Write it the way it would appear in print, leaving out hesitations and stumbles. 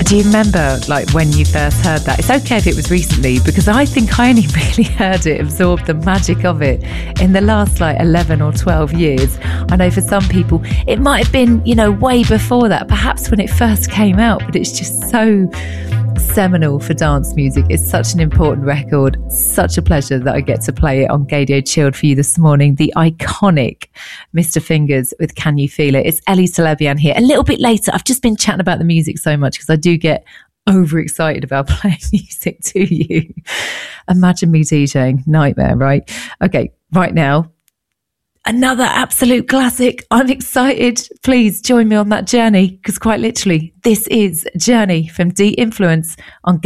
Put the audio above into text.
Do you remember, like, when you first heard that? It's okay if it was recently, because I think I only really heard it, absorbed the magic of it in the last, like, 11 or 12 years. I know for some people, it might have been, you know, way before that, perhaps when it first came out, but it's just so seminal for dance music. It's such an important record. Such a pleasure that I get to play it on Gaydio Chilled for you this morning. The iconic Mr. Fingers with Can You Feel It? It's Elie Salebian here. A little bit later, I've just been chatting about the music so much because I do get overexcited about playing music to you. Imagine me DJing. Nightmare, right? Okay, right now, another absolute classic. I'm excited. Please join me on that journey, because quite literally, this is Journey from D-Influence on